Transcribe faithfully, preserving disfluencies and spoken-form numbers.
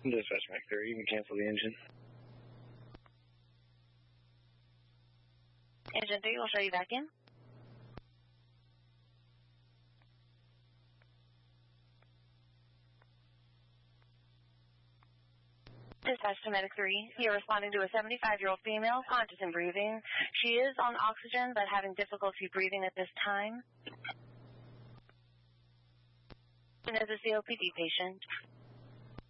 Dispatch Mac three, you can cancel the engine. Engine three will show you back in. Dispatch to Medic three. You're responding to a seventy-five-year-old female, conscious and breathing. She is on oxygen but having difficulty breathing at this time. And is a C O P D patient.